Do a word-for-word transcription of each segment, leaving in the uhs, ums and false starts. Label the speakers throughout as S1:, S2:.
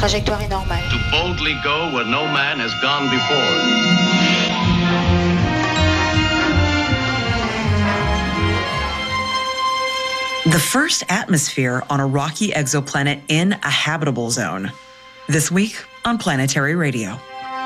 S1: Trajectoire est normale.
S2: To boldly go where no man has gone before.
S3: The first atmosphere on a rocky exoplanet in a habitable zone. This week on Planetary Radio.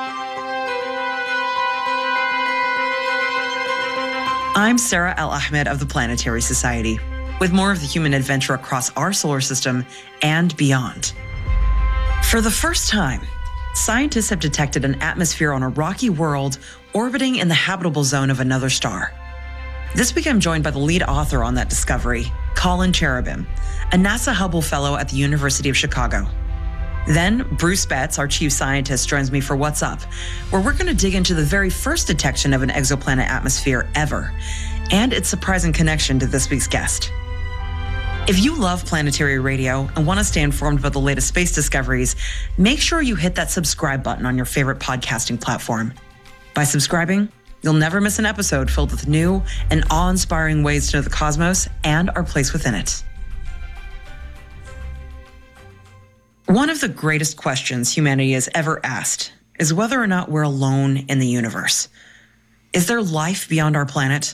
S3: I'm Sarah Al-Ahmed of the Planetary Society, with more of the human adventure across our solar system and beyond. For the first time, scientists have detected an atmosphere on a rocky world orbiting in the habitable zone of another star. This week, I'm joined by the lead author on that discovery, Colin Cherubim, a NASA Hubble Fellow at the University of Chicago. Then, Bruce Betts, our chief scientist, joins me for What's Up, where we're going to dig into the very first detection of an exoplanet atmosphere ever, and its surprising connection to this week's guest. If you love Planetary Radio and want to stay informed about the latest space discoveries, make sure you hit that subscribe button on your favorite podcasting platform. By subscribing, you'll never miss an episode filled with new and awe-inspiring ways to know the cosmos and our place within it. One of the greatest questions humanity has ever asked is whether or not we're alone in the universe. Is there life beyond our planet?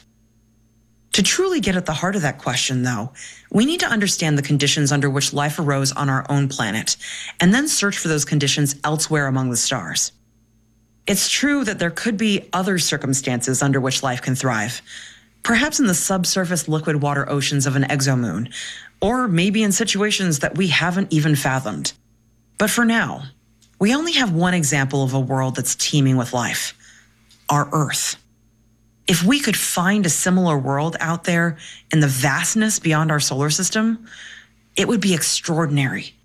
S3: To truly get at the heart of that question, though, we need to understand the conditions under which life arose on our own planet, and then search for those conditions elsewhere among the stars. It's true that there could be other circumstances under which life can thrive, perhaps in the subsurface liquid water oceans of an exomoon, or maybe in situations that we haven't even fathomed. But for now, we only have one example of a world that's teeming with life: our Earth. If we could find a similar world out there in the vastness beyond our solar system, it would be extraordinary.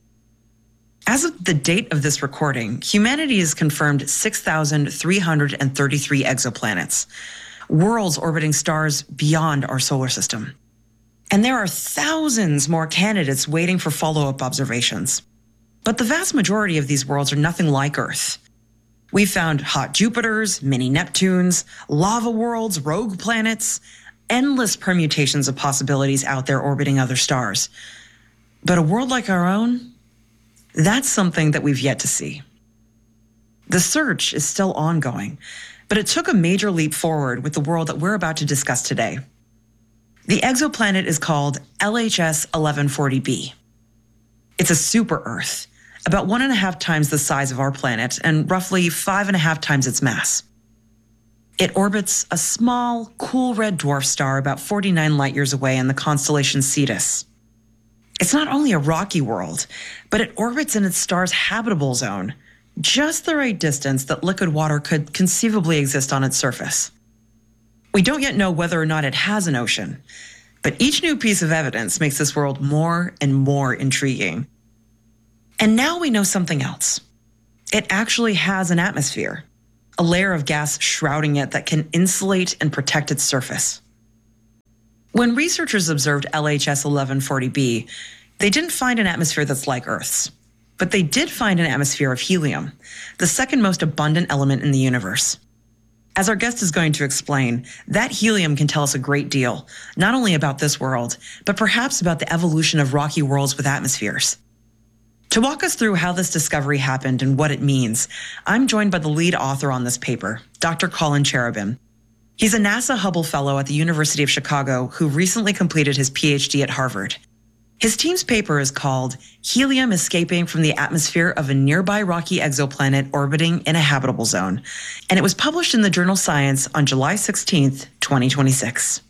S3: As of the date of this recording, humanity has confirmed six thousand three hundred thirty-three exoplanets, worlds orbiting stars beyond our solar system. And there are thousands more candidates waiting for follow-up observations. But the vast majority of these worlds are nothing like Earth. We've found hot Jupiters, mini Neptunes, lava worlds, rogue planets, endless permutations of possibilities out there orbiting other stars. But a world like our own? That's something that we've yet to see. The search is still ongoing, but it took a major leap forward with the world that we're about to discuss today. The exoplanet is called L H S eleven forty b. It's a super-Earth, about one and a half times the size of our planet and roughly five and a half times its mass. It orbits a small, cool red dwarf star about forty-nine light years away in the constellation Cetus. It's not only a rocky world, but it orbits in its star's habitable zone, just the right distance that liquid water could conceivably exist on its surface. We don't yet know whether or not it has an ocean, but each new piece of evidence makes this world more and more intriguing. And now we know something else. It actually has an atmosphere, a layer of gas shrouding it that can insulate and protect its surface. When researchers observed L H S eleven forty b, they didn't find an atmosphere that's like Earth's, but they did find an atmosphere of helium, the second most abundant element in the universe. As our guest is going to explain, that helium can tell us a great deal, not only about this world, but perhaps about the evolution of rocky worlds with atmospheres. To walk us through how this discovery happened and what it means, I'm joined by the lead author on this paper, Doctor Colin Cherubim. He's a NASA Hubble Fellow at the University of Chicago who recently completed his P H D at Harvard. His team's paper is called Helium Escaping from the Atmosphere of a Nearby Rocky Exoplanet Orbiting in a Habitable Zone, and it was published in the journal Science on July sixteenth, twenty twenty-six.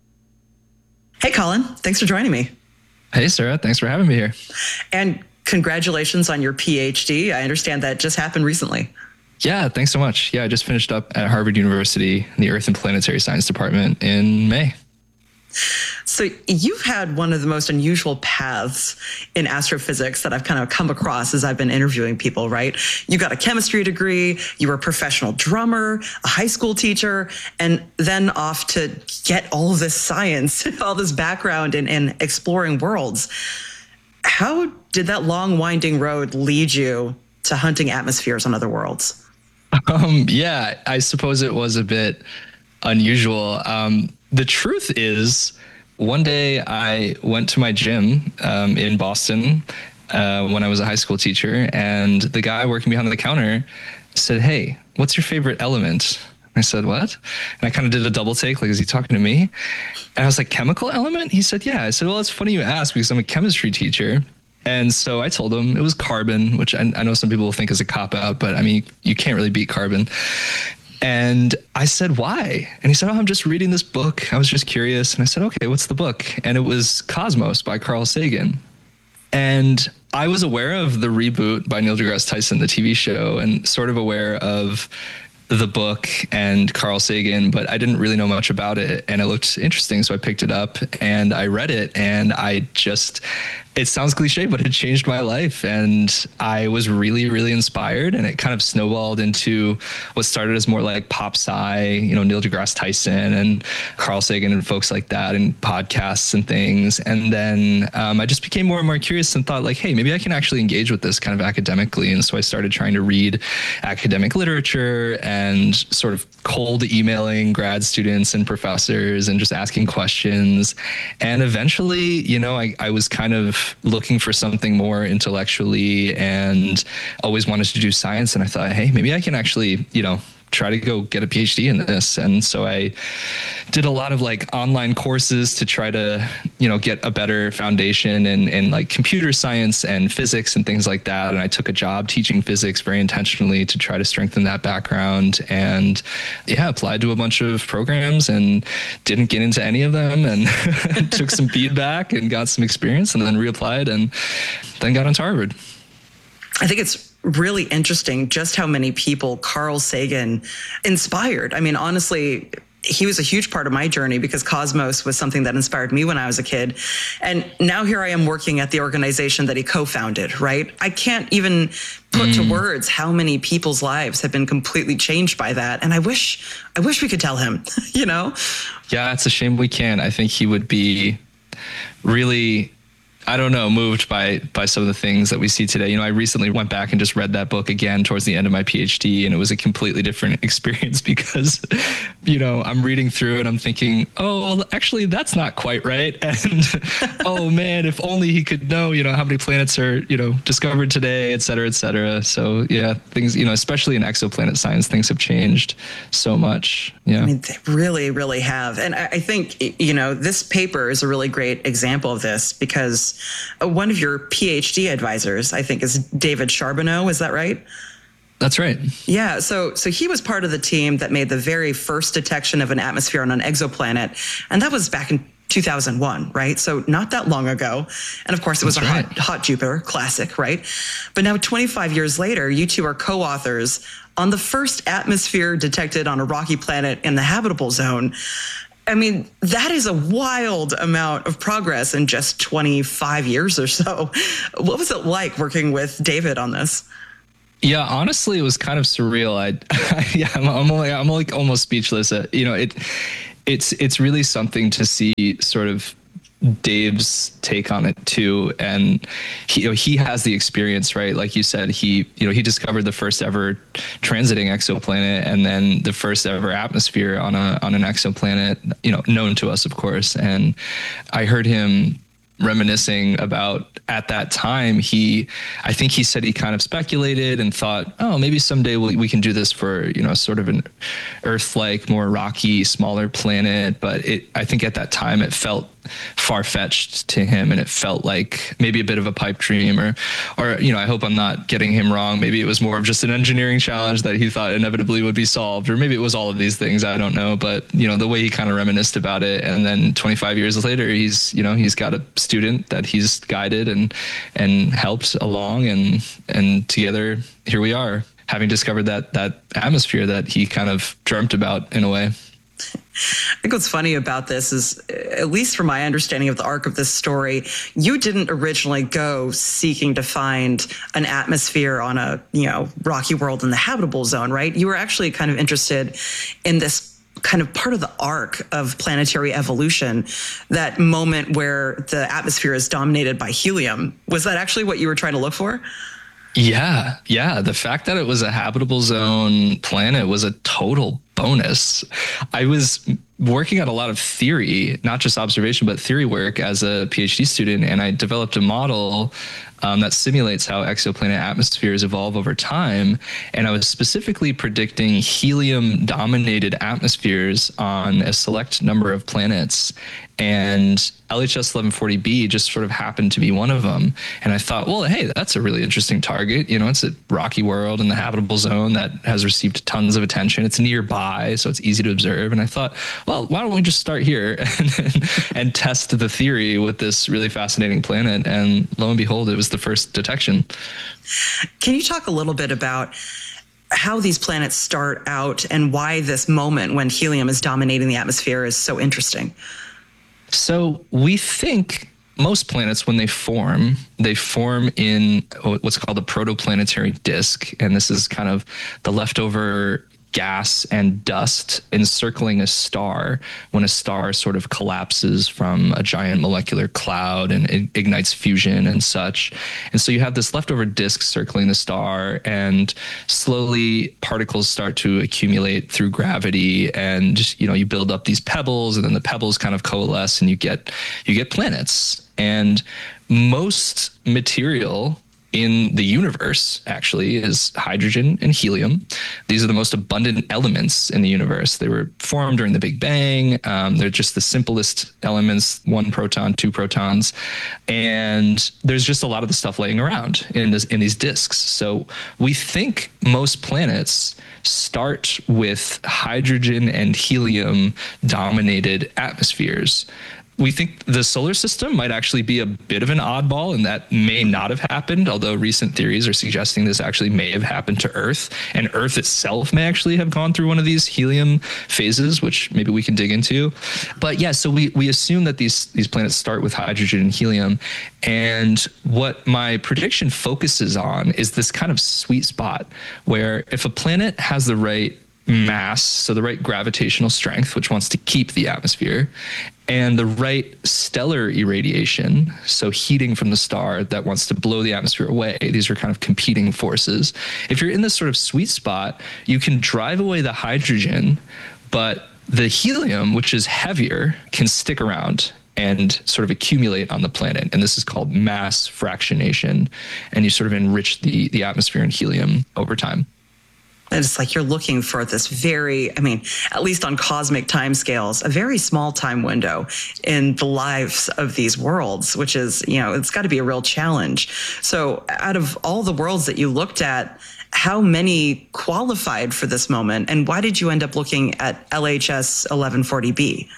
S3: Hey, Colin, thanks for joining me.
S4: Hey, Sarah, thanks for having me here.
S3: And congratulations on your P H D. I understand that just happened recently.
S4: Yeah, thanks so much. Yeah, I just finished up at Harvard University in the Earth and Planetary Science Department in May.
S3: So you've had one of the most unusual paths in astrophysics that I've kind of come across as I've been interviewing people, right? You got a chemistry degree, you were a professional drummer, a high school teacher, and then off to get all of this science, all this background in, in exploring worlds. How did that long winding road lead you to hunting atmospheres on other worlds?
S4: Um, yeah, I suppose it was a bit unusual. Um, the truth is, one day I went to my gym um, in Boston uh, when I was a high school teacher, and the guy working behind the counter said, "Hey, what's your favorite element?" I said, "What?" And I kind of did a double take, like, is he talking to me? And I was like, "Chemical element?" He said, "Yeah." I said, "Well, it's funny you ask because I'm a chemistry teacher." And so I told him it was carbon, which I, I know some people will think is a cop out, but I mean, you can't really beat carbon. And I said, "Why?" And he said, "Oh, I'm just reading this book. I was just curious." And I said, "Okay, what's the book?" And it was Cosmos by Carl Sagan. And I was aware of the reboot by Neil deGrasse Tyson, the T V show, and sort of aware of the book and Carl Sagan, but I didn't really know much about it, and it looked interesting. So I picked it up and I read it, and I just, it sounds cliche, but it changed my life. And I was really, really inspired, and it kind of snowballed into what started as more like pop sci, you know, Neil deGrasse Tyson and Carl Sagan and folks like that, and podcasts and things. And then um, I just became more and more curious and thought, like, hey, maybe I can actually engage with this kind of academically. And so I started trying to read academic literature and and sort of cold emailing grad students and professors and just asking questions. And eventually, you know, I, I was kind of looking for something more intellectually and always wanted to do science. And I thought, hey, maybe I can actually, you know, try to go get a PhD in this. And so I did a lot of like online courses to try to, you know, get a better foundation in, in like computer science and physics and things like that. And I took a job teaching physics very intentionally to try to strengthen that background. And yeah, applied to a bunch of programs and didn't get into any of them, and took some feedback and got some experience, and then reapplied and then got into Harvard.
S3: I think it's really interesting just how many people Carl Sagan inspired. I mean, honestly, he was a huge part of my journey because Cosmos was something that inspired me when I was a kid. And now here I am working at the organization that he co-founded, right? I can't even put mm. to words how many people's lives have been completely changed by that. And I wish, I wish we could tell him, you know?
S4: Yeah, it's a shame we can't. I think he would be really, I don't know, moved by by some of the things that we see today. You know, I recently went back and just read that book again towards the end of my PhD, and it was a completely different experience because, you know, I'm reading through and I'm thinking, oh, well, actually, that's not quite right. And, oh, man, if only he could know, you know, how many planets are, you know, discovered today, et cetera, et cetera. So, yeah, things, you know, especially in exoplanet science, things have changed so much. Yeah.
S3: I mean, they really, really have. And I think, you know, this paper is a really great example of this because one of your PhD advisors, I think, is David Charbonneau. Is that right?
S4: That's right.
S3: Yeah. So so he was part of the team that made the very first detection of an atmosphere on an exoplanet. And that was back in two thousand one, right? So not that long ago. And of course, it was That's a right. hot, hot Jupiter classic, right? But now twenty-five years later, you two are co-authors on the first atmosphere detected on a rocky planet in the habitable zone. I mean, that is a wild amount of progress in just twenty-five years or so. What was it like working with David on this?
S4: Yeah, honestly, it was kind of surreal. I, I yeah, I'm, I'm like I'm like almost speechless. Uh, you know, it it's it's really something to see sort of Dave's take on it too. And he, you know, he has the experience, right? Like you said, he, you know, he discovered the first ever transiting exoplanet and then the first ever atmosphere on a, on an exoplanet, you know, known to us, of course. And I heard him reminiscing about at that time, he, I think he said he kind of speculated and thought, oh, maybe someday we, we can do this for, you know, sort of an Earth-like, more rocky, smaller planet. But it, I think at that time it felt far-fetched to him, and it felt like maybe a bit of a pipe dream, or, or, you know, I hope I'm not getting him wrong. Maybe it was more of just an engineering challenge that he thought inevitably would be solved, or maybe it was all of these things. I don't know. But, you know, the way he kind of reminisced about it, and then twenty-five years later, he's, you know, he's got a student that he's guided and, and helped along, and, and together here we are, having discovered that, that atmosphere that he kind of dreamt about in a way.
S3: I think what's funny about this is, at least from my understanding of the arc of this story, you didn't originally go seeking to find an atmosphere on a, you know, rocky world in the habitable zone, right? You were actually kind of interested in this kind of part of the arc of planetary evolution, that moment where the atmosphere is dominated by helium. Was that actually what you were trying to look for?
S4: Yeah, yeah. The fact that it was a habitable zone planet was a total bonus. I was working on a lot of theory, not just observation, but theory work as a PhD student. And I developed a model um, that simulates how exoplanet atmospheres evolve over time. And I was specifically predicting helium-dominated atmospheres on a select number of planets. And L H S eleven forty b just sort of happened to be one of them. And I thought, well, hey, that's a really interesting target. You know, it's a rocky world in the habitable zone that has received tons of attention. It's nearby, so it's easy to observe. And I thought, well, why don't we just start here and, and, and test the theory with this really fascinating planet? And lo and behold, it was the first detection.
S3: Can you talk a little bit about how these planets start out and why this moment when helium is dominating the atmosphere is so interesting?
S4: So we think most planets, when they form, they form in what's called a protoplanetary disk. And this is kind of the leftover gas and dust encircling a star when a star sort of collapses from a giant molecular cloud and it ignites fusion and such. And so you have this leftover disk circling the star, and slowly particles start to accumulate through gravity, and you know you build up these pebbles, and then the pebbles kind of coalesce and you get you get planets. And most material in the universe actually is hydrogen and helium. These are the most abundant elements in the universe. They were formed during the Big Bang. Um, they're just the simplest elements, one proton, two protons. And there's just a lot of the stuff laying around in this, in these disks. So we think most planets start with hydrogen and helium dominated atmospheres. We think the solar system might actually be a bit of an oddball, and that may not have happened, although recent theories are suggesting this actually may have happened to Earth, and Earth itself may actually have gone through one of these helium phases, which maybe we can dig into. But yeah, so we, we assume that these, these planets start with hydrogen and helium, and what my prediction focuses on is this kind of sweet spot where if a planet has the right mass, so the right gravitational strength, which wants to keep the atmosphere, and the right stellar irradiation, so heating from the star that wants to blow the atmosphere away. These are kind of competing forces. If you're in this sort of sweet spot, you can drive away the hydrogen, but the helium, which is heavier, can stick around and sort of accumulate on the planet. And this is called mass fractionation. And you sort of enrich the, the atmosphere in helium over time.
S3: And it's like you're looking for this very, I mean, at least on cosmic timescales, a very small time window in the lives of these worlds, which is, you know, it's got to be a real challenge. So out of all the worlds that you looked at, how many qualified for this moment? And why did you end up looking at L H S eleven forty b?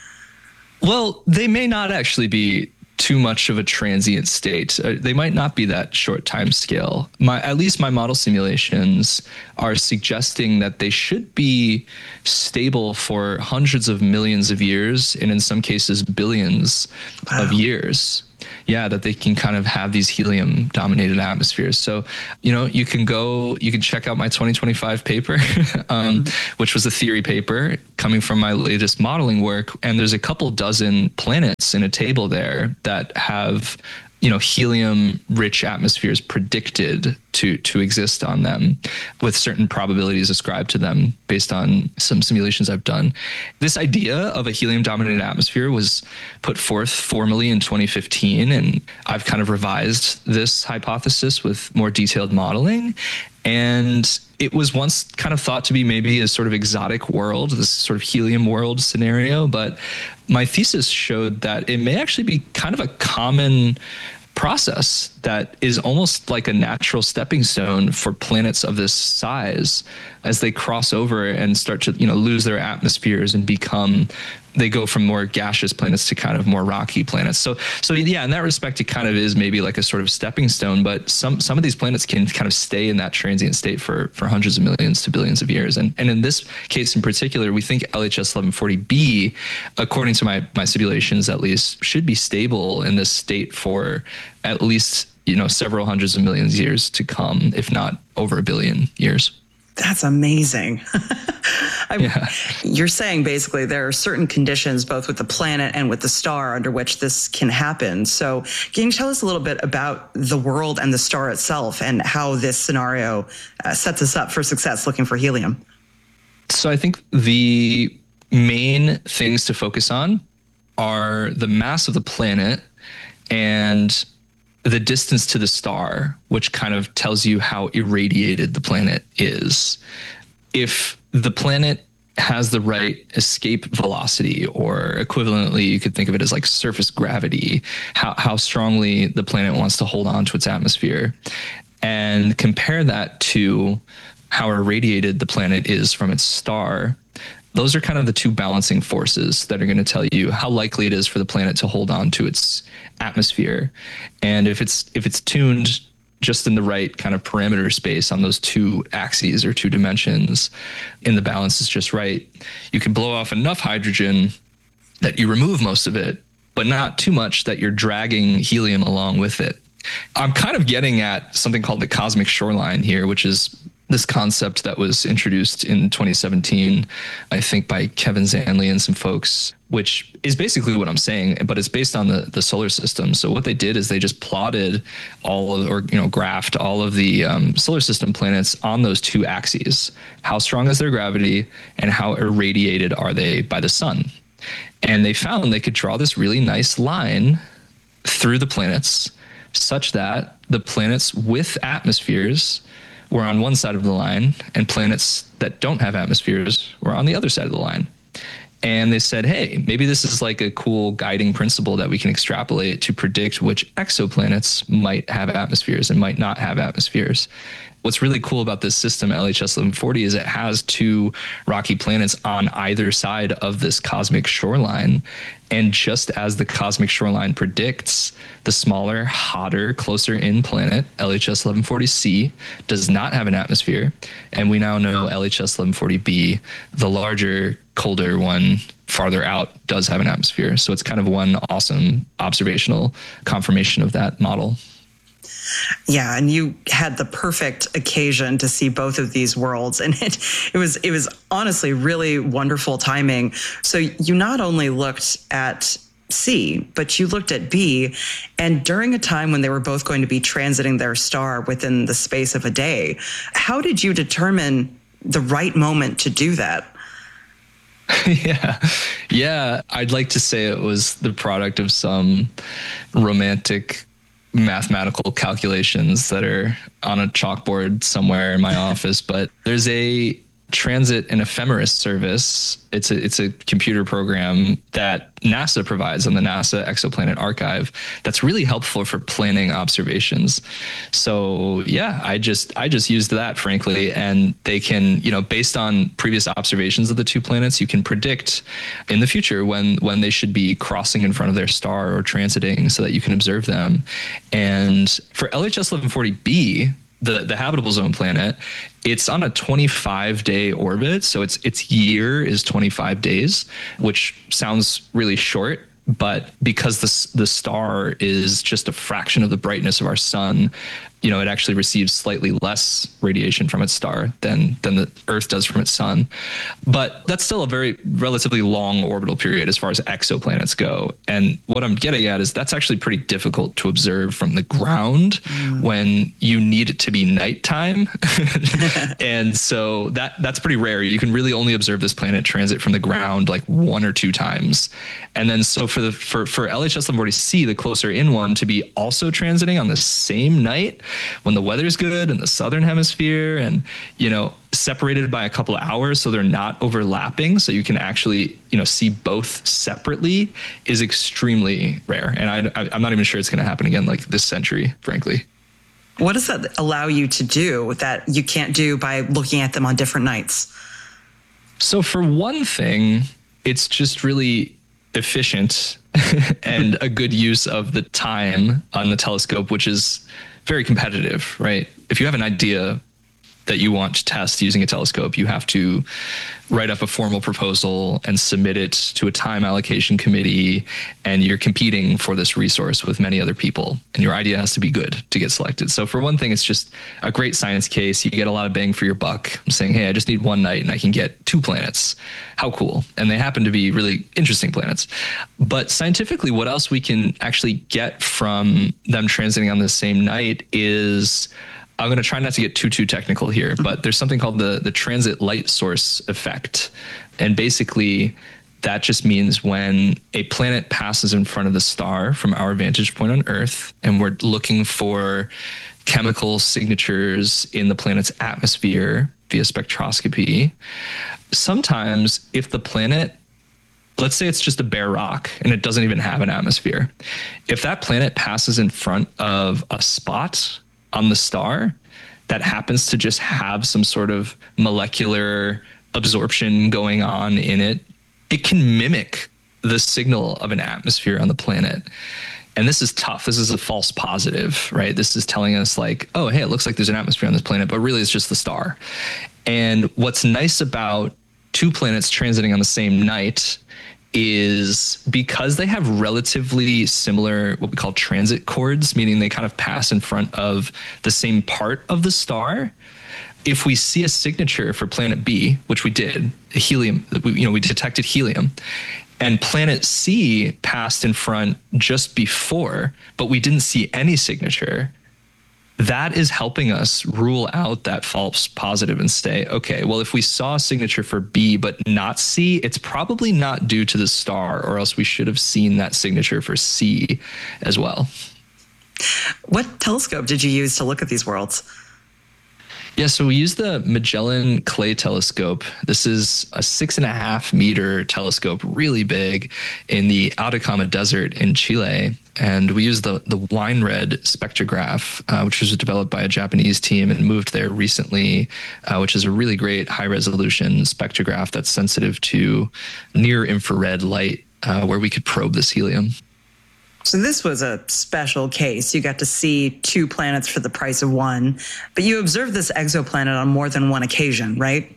S4: Well, they may not actually be too much of a transient state. Uh, they might not be that short time scale. My, at least my model simulations are suggesting that they should be stable for hundreds of millions of years, and in some cases, billions wow. of years. Yeah, that they can kind of have these helium dominated atmospheres. So, you know, you can go, you can check out my twenty twenty-five paper, um, mm-hmm. which was a theory paper coming from my latest modeling work. And there's a couple dozen planets in a table there that have, you know, helium rich atmospheres predicted to, to exist on them with certain probabilities ascribed to them based on some simulations I've done. This idea of a helium dominated atmosphere was put forth formally in twenty fifteen. And I've kind of revised this hypothesis with more detailed modeling. And it was once kind of thought to be maybe a sort of exotic world, this sort of helium world scenario. But my thesis showed that it may actually be kind of a common process that is almost like a natural stepping stone for planets of this size as they cross over and start to, you know, lose their atmospheres and become, they go from more gaseous planets to kind of more rocky planets. So, so yeah, in that respect, it kind of is maybe like a sort of stepping stone, but some, some of these planets can kind of stay in that transient state for, for hundreds of millions to billions of years. And, and in this case in particular, we think L H S eleven forty b, according to my, my simulations at least, should be stable in this state for at least, you know, several hundreds of millions of years to come, if not over a billion years.
S3: That's amazing.
S4: Yeah.
S3: You're saying basically there are certain conditions, both with the planet and with the star, under which this can happen. So can you tell us a little bit about the world and the star itself and how this scenario uh, sets us up for success looking for helium?
S4: So I think the main things to focus on are the mass of the planet and the distance to the star, which kind of tells you how irradiated the planet is. If the planet has the right escape velocity, or equivalently, you could think of it as like surface gravity, how, how strongly the planet wants to hold on to its atmosphere, and compare that to how irradiated the planet is from its star, those are kind of the two balancing forces that are going to tell you how likely it is for the planet to hold on to its atmosphere. And if it's if it's tuned just in the right kind of parameter space on those two axes or two dimensions, and the balance is just right, you can blow off enough hydrogen that you remove most of it, but not too much that you're dragging helium along with it. I'm kind of getting at something called the cosmic shoreline here, which is this concept that was introduced in twenty seventeen, I think by Kevin Zanley and some folks, which is basically what I'm saying, but it's based on the, the solar system. So what they did is they just plotted all of, or, you know, graphed all of the um, solar system planets on those two axes. How strong is their gravity and how irradiated are they by the sun? And they found they could draw this really nice line through the planets such that the planets with atmospheres were on one side of the line, and planets that don't have atmospheres were on the other side of the line. And they said, hey, maybe this is like a cool guiding principle that we can extrapolate to predict which exoplanets might have atmospheres and might not have atmospheres. What's really cool about this system, L H S eleven forty, is it has two rocky planets on either side of this cosmic shoreline. And just as the cosmic shoreline predicts, the smaller, hotter, closer in planet, L H S eleven forty c, does not have an atmosphere. And we now know L H S eleven forty b, the larger, colder one, farther out, does have an atmosphere. So it's kind of one awesome observational confirmation of that model.
S3: Yeah, and you had the perfect occasion to see both of these worlds, and it it was it was honestly really wonderful timing. So you not only looked at C, but you looked at B, and during a time when they were both going to be transiting their star within the space of a day, how did you determine the right moment to do that?
S4: Yeah. Yeah. I'd like to say it was the product of some romantic mathematical calculations that are on a chalkboard somewhere in my office, but there's a transit and ephemeris service. It's a it's a computer program that NASA provides on the NASA Exoplanet Archive that's really helpful for planning observations. So yeah, I just I just used that, frankly, and they can, you know, based on previous observations of the two planets, you can predict in the future when when they should be crossing in front of their star or transiting so that you can observe them. And for L H S eleven forty b, the the habitable zone planet, it's on a twenty-five day orbit. So its its year is twenty-five days, which sounds really short. But because the the star is just a fraction of the brightness of our sun, you know, it actually receives slightly less radiation from its star than than the Earth does from its sun. But that's still a very relatively long orbital period as far as exoplanets go. And what I'm getting at is that's actually pretty difficult to observe from the ground mm. when you need it to be nighttime. And so that that's pretty rare. You can really only observe this planet transit from the ground like one or two times. And then so for the for, for L H S eleven forty c, the closer in one, to be also transiting on the same night when the weather's good in the southern hemisphere and, you know, separated by a couple of hours so they're not overlapping, so you can actually, you know, see both separately, is extremely rare. And I, I, I'm not even sure it's going to happen again like this century, frankly.
S3: What does that allow you to do that you can't do by looking at them on different nights?
S4: So for one thing, it's just really efficient and a good use of the time on the telescope, which is very competitive, right? If you have an idea that you want to test using a telescope, you have to write up a formal proposal and submit it to a time allocation committee, and you're competing for this resource with many other people, and your idea has to be good to get selected. So for one thing, it's just a great science case. You get a lot of bang for your buck. I'm saying, hey, I just need one night and I can get two planets. How cool. And they happen to be really interesting planets. But scientifically, what else we can actually get from them transiting on the same night is, I'm going to try not to get too, too technical here, but there's something called the, the transit light source effect. And basically, that just means when a planet passes in front of the star from our vantage point on Earth, and we're looking for chemical signatures in the planet's atmosphere via spectroscopy, sometimes if the planet, let's say it's just a bare rock and it doesn't even have an atmosphere, if that planet passes in front of a spot on the star that happens to just have some sort of molecular absorption going on in it, it can mimic the signal of an atmosphere on the planet. And this is tough. This is a false positive, right? This is telling us like, oh, hey, it looks like there's an atmosphere on this planet, but really it's just the star. And what's nice about two planets transiting on the same night is because they have relatively similar, what we call transit chords, meaning they kind of pass in front of the same part of the star. If we see a signature for planet B, which we did, helium, we, you know, we detected helium, and planet C passed in front just before, but we didn't see any signature, that is helping us rule out that false positive and say, okay, well, if we saw a signature for B but not C, it's probably not due to the star, or else we should have seen that signature for C as well.
S3: What telescope did you use to look at these worlds?
S4: Yeah, so we use the Magellan Clay Telescope. This is a six and a half meter telescope, really big, in the Atacama Desert in Chile. And we use the, the wine red spectrograph, uh, which was developed by a Japanese team and moved there recently, uh, which is a really great high resolution spectrograph that's sensitive to near infrared light, uh, where we could probe this helium.
S3: So this was a special case. You got to see two planets for the price of one, but you observed this exoplanet on more than one occasion, right?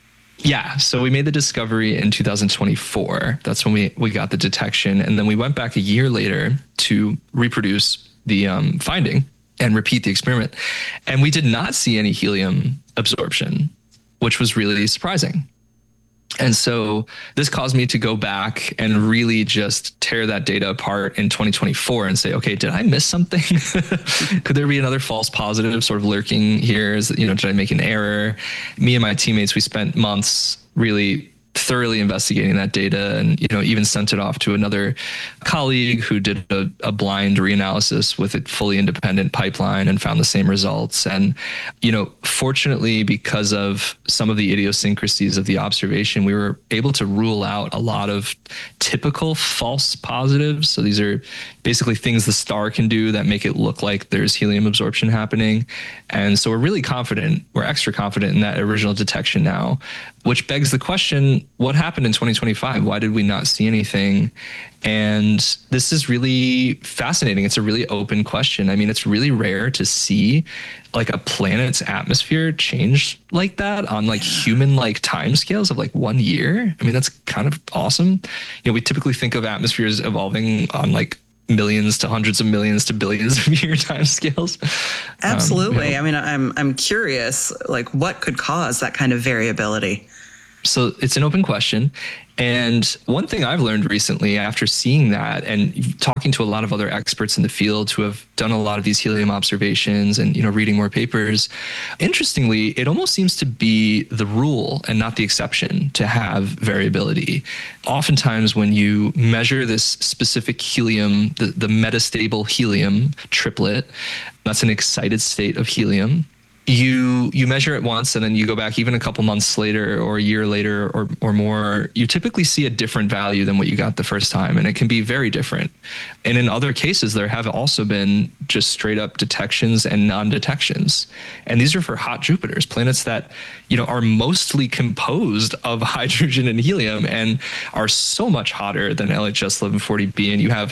S4: Yeah. So we made the discovery in two thousand twenty-four. That's when we, we got the detection. And then we went back a year later to reproduce the um, finding and repeat the experiment. And we did not see any helium absorption, which was really surprising. And so this caused me to go back and really just tear that data apart in twenty twenty-four and say, okay, did I miss something? Could there be another false positive sort of lurking here? Is, you know, did I make an error? Me and my teammates, we spent months really thoroughly investigating that data, and, you know, even sent it off to another colleague who did a, a blind reanalysis with a fully independent pipeline and found the same results. And, you know, fortunately, because of some of the idiosyncrasies of the observation, we were able to rule out a lot of typical false positives. So these are basically things the star can do that make it look like there's helium absorption happening. And so we're really confident, we're extra confident in that original detection now, which begs the question, what happened in twenty twenty-five? Why did we not see anything? And this is really fascinating. It's a really open question. I mean, it's really rare to see like a planet's atmosphere change like that on like human-like timescales of like one year. I mean, that's kind of awesome. You know, we typically think of atmospheres evolving on like millions to hundreds of millions to billions of year timescales.
S3: Absolutely.
S4: Um, you know,
S3: I mean, I'm I'm curious, like, what could cause that kind of variability?
S4: So it's an open question. And one thing I've learned recently after seeing that and talking to a lot of other experts in the field who have done a lot of these helium observations and, you know, reading more papers, interestingly, it almost seems to be the rule and not the exception to have variability. Oftentimes when you measure this specific helium, the, the metastable helium triplet, that's an excited state of helium. You you measure it once and then you go back even a couple months later or a year later or or more, you typically see a different value than what you got the first time. And it can be very different. And in other cases, there have also been just straight up detections and non-detections. And these are for hot Jupiters, planets that, you know, are mostly composed of hydrogen and helium and are so much hotter than L H S eleven forty b. And you have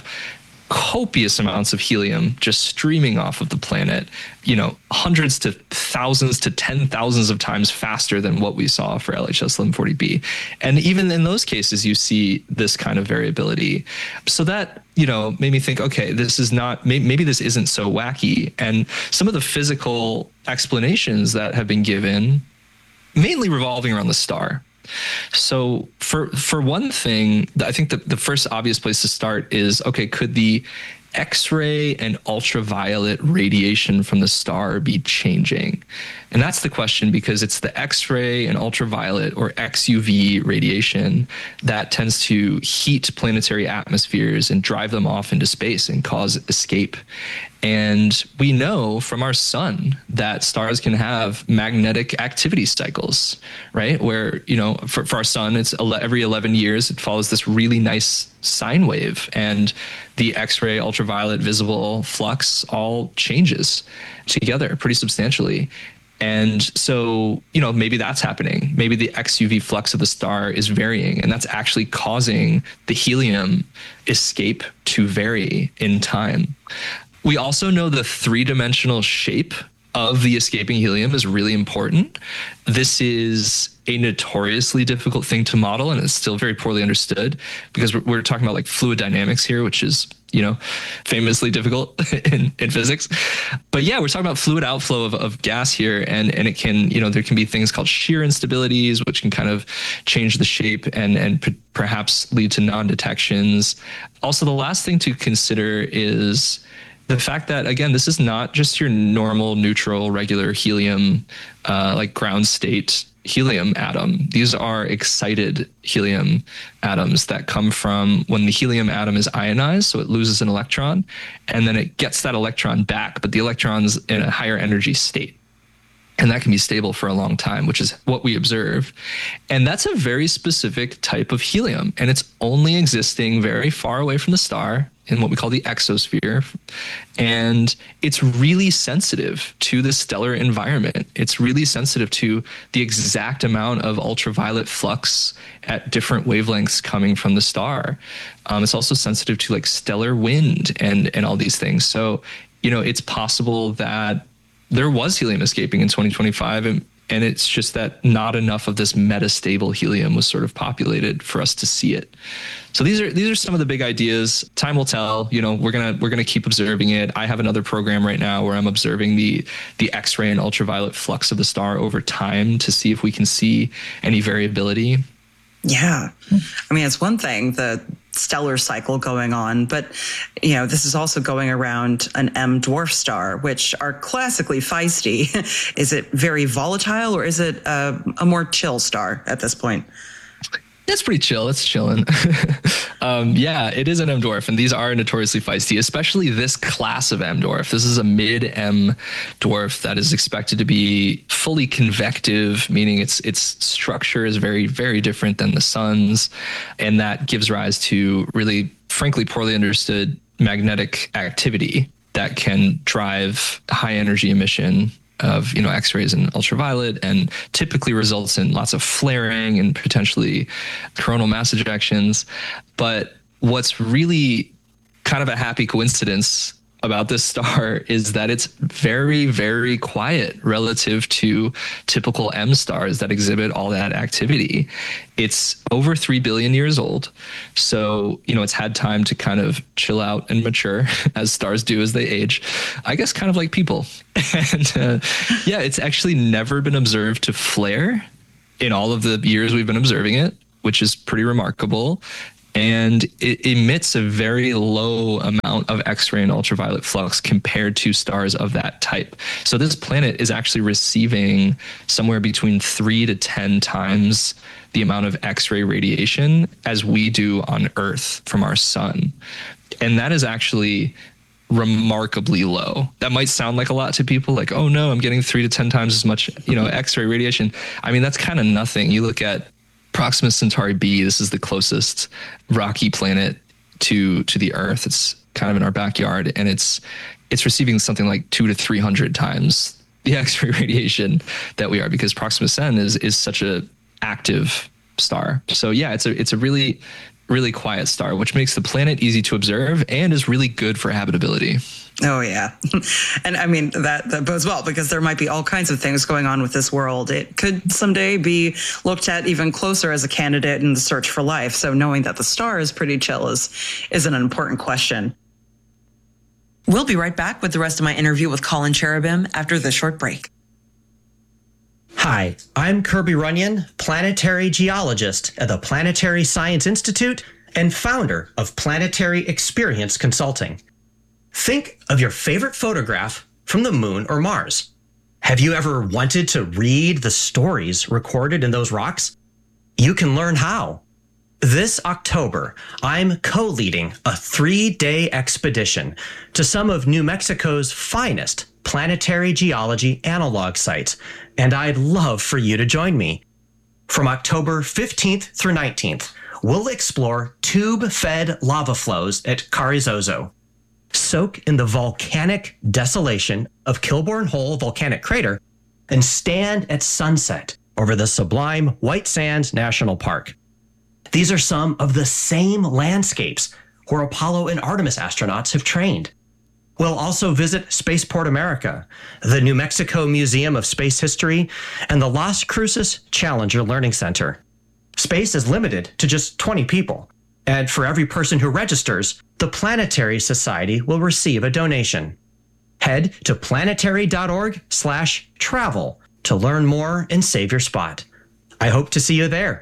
S4: copious amounts of helium just streaming off of the planet, you know, hundreds to thousands to ten thousands of times faster than what we saw for L H S eleven forty b. And even in those cases, you see this kind of variability. So that, you know, made me think, okay, this is not, maybe this isn't so wacky. And some of the physical explanations that have been given, mainly revolving around the star. So for for one thing, I think the, the first obvious place to start is, okay, could the X-ray and ultraviolet radiation from the star be changing? And that's the question, because it's the X-ray and ultraviolet, or X U V radiation, that tends to heat planetary atmospheres and drive them off into space and cause escape. And we know from our sun that stars can have magnetic activity cycles, right? Where, you know, for, for our sun, it's every eleven years, it follows this really nice sine wave, and the X-ray, ultraviolet, visible flux all changes together pretty substantially. And so, you know, maybe that's happening. Maybe the X U V flux of the star is varying, and that's actually causing the helium escape to vary in time. We also know the three-dimensional shape of the escaping helium is really important. This is a notoriously difficult thing to model, and it's still very poorly understood, because we're, we're talking about like fluid dynamics here, which is, you know, famously difficult in, in physics. But yeah, we're talking about fluid outflow of, of gas here, and, and it can, you know, there can be things called shear instabilities, which can kind of change the shape and, and p- perhaps lead to non-detections. Also, the last thing to consider is the fact that, again, this is not just your normal neutral regular helium, uh, like ground state helium atom. These are excited helium atoms that come from when the helium atom is ionized, so it loses an electron, and then it gets that electron back, but the electron's in a higher energy state. And that can be stable for a long time, which is what we observe. And that's a very specific type of helium, and it's only existing very far away from the star in what we call the exosphere. And it's really sensitive to the stellar environment. It's really sensitive to the exact amount of ultraviolet flux at different wavelengths coming from the star. Um, it's also sensitive to like stellar wind and, and all these things. So, you know, it's possible that there was helium escaping in twenty twenty-five, and, and it's just that not enough of this metastable helium was sort of populated for us to see it. So these are these are some of the big ideas. Time will tell. You know, we're gonna we're gonna keep observing it. I have another program right now where I'm observing the the X-ray and ultraviolet flux of the star over time to see if we can see any variability.
S3: Yeah. I mean, it's one thing, the stellar cycle going on, but, you know, this is also going around an M dwarf star, which are classically feisty. Is it very volatile, or is it a, a more chill star at this point?
S4: It's pretty chill. It's chilling. um, yeah, it is an M dwarf, and these are notoriously feisty, especially this class of M dwarf. This is a mid-M dwarf that is expected to be fully convective, meaning its its structure is very, very different than the sun's, and that gives rise to really, frankly, poorly understood magnetic activity that can drive high energy emission of, you know, X-rays and ultraviolet, and typically results in lots of flaring and potentially coronal mass ejections. But what's really kind of a happy coincidence about this star is that it's very, very quiet relative to typical M stars that exhibit all that activity. It's over three billion years old. So, you know, it's had time to kind of chill out and mature, as stars do as they age. I guess kind of like people. And uh, yeah, it's actually never been observed to flare in all of the years we've been observing it, which is pretty remarkable. And it emits a very low amount of X-ray and ultraviolet flux compared to stars of that type. So this planet is actually receiving somewhere between three to ten times the amount of X-ray radiation as we do on Earth from our sun. And that is actually remarkably low. That might sound like a lot to people, like, oh no, I'm getting three to ten times as much, you know, X-ray radiation. I mean, that's kind of nothing. You look at Proxima Centauri b, this is the closest rocky planet to to the Earth. It's kind of in our backyard, and it's it's receiving something like two to three hundred times the X-ray radiation that we are, because Proxima Centauri is is such a active star. So yeah, it's a it's a really really quiet star, which makes the planet easy to observe and is really good for habitability.
S3: Oh, yeah. And I mean, that, that bodes well, because there might be all kinds of things going on with this world. It could someday be looked at even closer as a candidate in the search for life. So knowing that the star is pretty chill is, is an important question. We'll be right back with the rest of my interview with Colin Cherubim after this short break.
S1: Hi, I'm Kirby Runyon, planetary geologist at the Planetary Science Institute and founder of Planetary Experience Consulting. Think of your favorite photograph from the moon or Mars. Have you ever wanted to read the stories recorded in those rocks? You can learn how. This October, I'm co-leading a three-day expedition to some of New Mexico's finest planetary geology analog sites, and I'd love for you to join me. From October fifteenth through nineteenth, we'll explore tube-fed lava flows at Carrizozo, soak in the volcanic desolation of Kilbourne Hole Volcanic Crater, and stand at sunset over the sublime White Sands National Park. These are some of the same landscapes where Apollo and Artemis astronauts have trained. We'll also visit Spaceport America, the New Mexico Museum of Space History, and the Las Cruces Challenger Learning Center. Space is limited to just twenty people, and for every person who registers, the Planetary Society will receive a donation. Head to planetary.org slash travel to learn more and save your spot. I hope to see you there.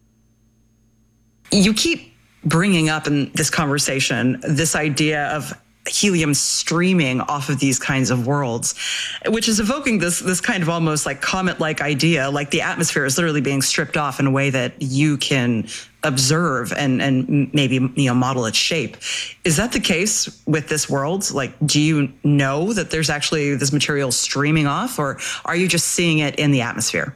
S3: You keep bringing up in this conversation this idea of helium streaming off of these kinds of worlds, which is evoking this this kind of almost like comet-like idea, like the atmosphere is literally being stripped off in a way that you can observe and and maybe, you know, model its shape. Is that the case with this world? Like, do you know that there's actually this material streaming off, or are you just seeing it in the atmosphere?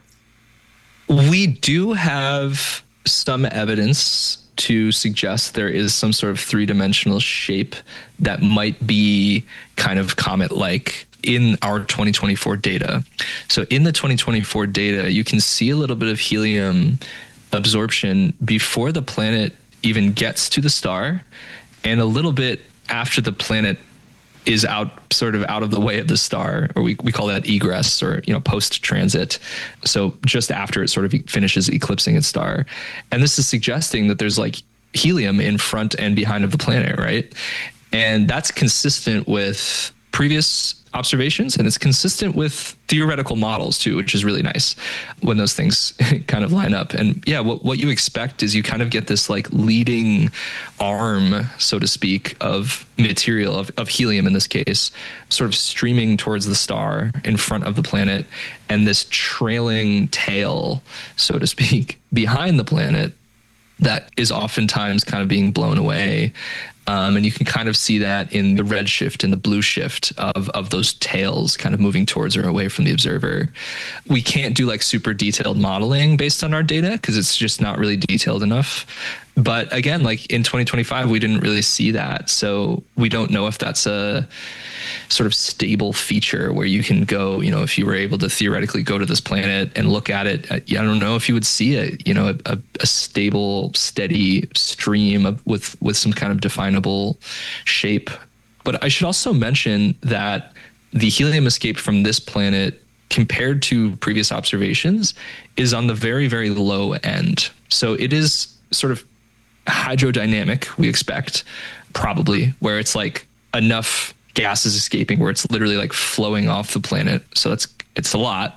S4: We do have some evidence to suggest there is some sort of three-dimensional shape that might be kind of comet-like in our twenty twenty-four data. So in the twenty twenty-four data, you can see a little bit of helium absorption before the planet even gets to the star, and a little bit after the planet is out, sort of out of the way of the star, or we, we call that egress, or, you know, post-transit. So just after it sort of finishes eclipsing its star. And this is suggesting that there's like helium in front and behind of the planet, right? And that's consistent with previous observations, and it's consistent with theoretical models too, which is really nice when those things kind of line up. And yeah, what, what you expect is you kind of get this like leading arm, so to speak, of material, of, of helium in this case, sort of streaming towards the star in front of the planet, and this trailing tail, so to speak, behind the planet that is oftentimes kind of being blown away. Um, and you can kind of see that in the red shift and the blue shift of, of those tails kind of moving towards or away from the observer. We can't do like super detailed modeling based on our data because it's just not really detailed enough. But again, like in twenty twenty-five, we didn't really see that. So we don't know if that's a sort of stable feature where you can go, you know, if you were able to theoretically go to this planet and look at it, I don't know if you would see it, you know, a, a stable, steady stream of, with, with some kind of definable shape. But I should also mention that the helium escape from this planet compared to previous observations is on the very, very low end. So it is sort of hydrodynamic, we expect, probably, where it's like enough gas is escaping where it's literally like flowing off the planet. So that's, it's a lot,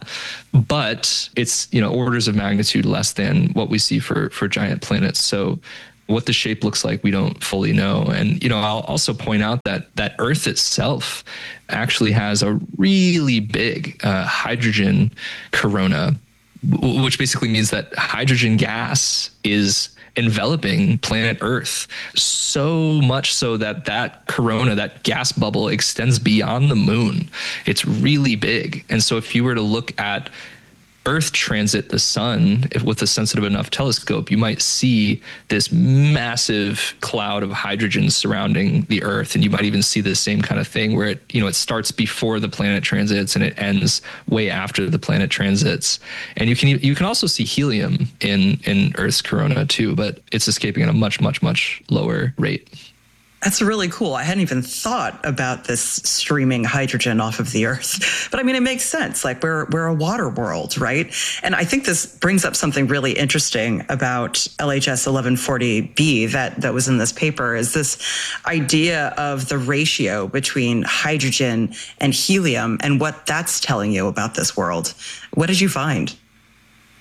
S4: but it's, you know, orders of magnitude less than what we see for, for giant planets. So what the shape looks like, we don't fully know. And, you know, I'll also point out that that Earth itself actually has a really big uh, hydrogen corona, w- which basically means that hydrogen gas is enveloping planet Earth, so much so that that corona, that gas bubble, extends beyond the moon. It's really big. And so if you were to look at Earth transit the sun if with a sensitive enough telescope, you might see this massive cloud of hydrogen surrounding the Earth. And you might even see the same kind of thing where it, you know, it starts before the planet transits and it ends way after the planet transits. And you can you can also see helium in, in Earth's corona too, but it's escaping at a much, much, much lower rate.
S3: That's really cool. I hadn't even thought about this streaming hydrogen off of the Earth. But I mean, it makes sense. Like we're we're a water world, right? And I think this brings up something really interesting about L H S eleven forty b that, that was in this paper, is this idea of the ratio between hydrogen and helium and what that's telling you about this world. What did you find?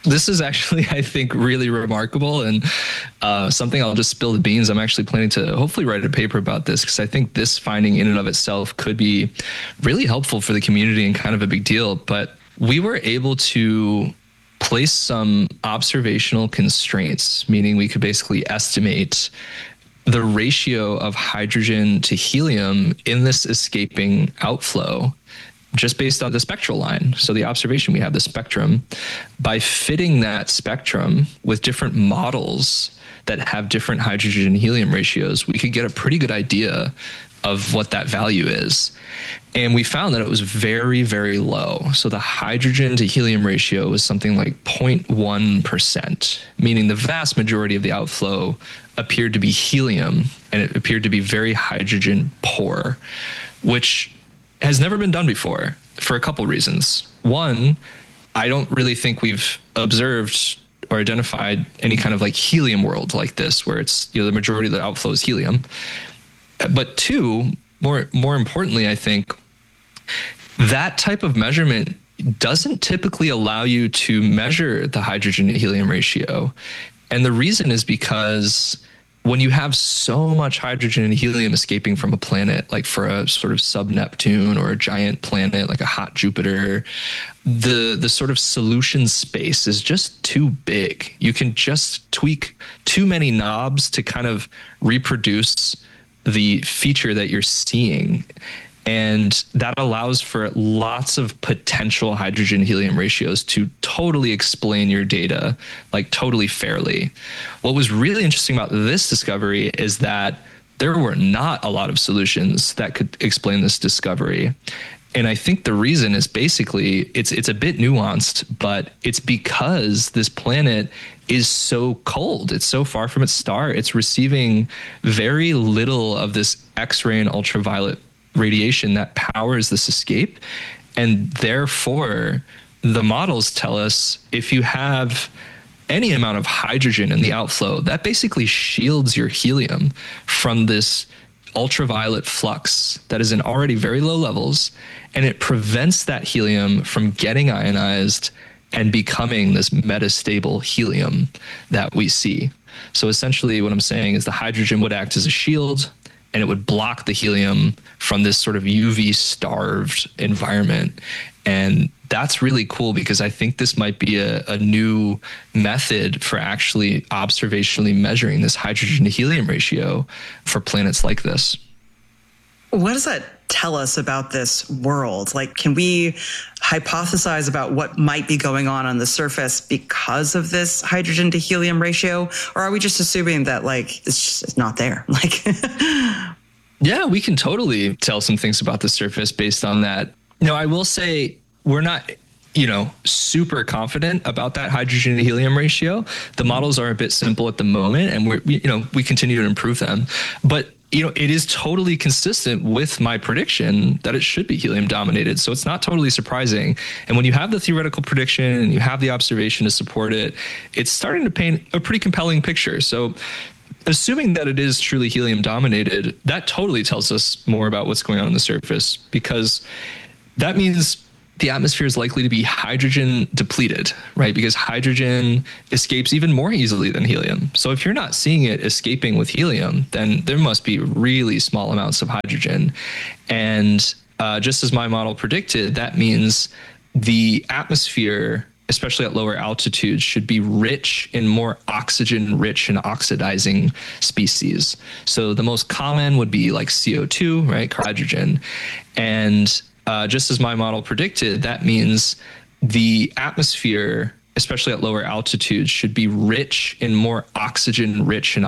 S4: This is actually, I think, really remarkable, and uh, something I'll just spill the beans. I'm actually planning to hopefully write a paper about this, because I think this finding in and of itself could be really helpful for the community and kind of a big deal. But we were able to place some observational constraints, meaning we could basically estimate the ratio of hydrogen to helium in this escaping outflow just based on the spectral line. So the observation we have, the spectrum, by fitting that spectrum with different models that have different hydrogen and helium ratios, we could get a pretty good idea of what that value is. And we found that it was very, very low. So the hydrogen to helium ratio was something like zero point one percent, meaning the vast majority of the outflow appeared to be helium, and it appeared to be very hydrogen poor, which has never been done before for a couple reasons. One, I don't really think we've observed or identified any kind of like helium world like this, where it's, you know, the majority of the outflow is helium. But two, more more importantly, I think that type of measurement doesn't typically allow you to measure the hydrogen to helium ratio. And the reason is because when you have so much hydrogen and helium escaping from a planet, like for a sort of sub-Neptune or a giant planet like a hot Jupiter, the the sort of solution space is just too big. You can just tweak too many knobs to kind of reproduce the feature that you're seeing. And that allows for lots of potential hydrogen helium ratios to totally explain your data, like totally fairly. What was really interesting about this discovery is that there were not a lot of solutions that could explain this discovery. And I think the reason is basically, it's it's a bit nuanced, but it's because this planet is so cold. It's so far from its star. It's receiving very little of this X-ray and ultraviolet radiation that powers this escape. And therefore, the models tell us if you have any amount of hydrogen in the outflow, that basically shields your helium from this ultraviolet flux that is in already very low levels, and it prevents that helium from getting ionized and becoming this metastable helium that we see. So essentially what I'm saying is the hydrogen would act as a shield, and it would block the helium from this sort of U V starved environment. And that's really cool, because I think this might be a, a new method for actually observationally measuring this hydrogen to helium ratio for planets like this.
S3: What does that tell us about this world? Like, can we hypothesize about what might be going on on the surface because of this hydrogen to helium ratio? Or are we just assuming that, like, it's just it's not there? Like,
S4: yeah, we can totally tell some things about the surface based on that. No, I will say we're not, you know, super confident about that hydrogen to helium ratio. The models are a bit simple at the moment, and we're, you know, we continue to improve them. But you know, it is totally consistent with my prediction that it should be helium dominated. So it's not totally surprising. And when you have the theoretical prediction and you have the observation to support it, it's starting to paint a pretty compelling picture. So assuming that it is truly helium dominated, that totally tells us more about what's going on on the surface, because that means the atmosphere is likely to be hydrogen depleted, right? Because hydrogen escapes even more easily than helium. So if you're not seeing it escaping with helium, then there must be really small amounts of hydrogen. And uh, just as my model predicted, that means the atmosphere, especially at lower altitudes, should be rich in more oxygen-rich and oxidizing species. So the most common would be like C O two, right? Hydrogen. And Uh, just as my model predicted, that means the atmosphere, especially at lower altitudes, should be rich in more oxygen-rich and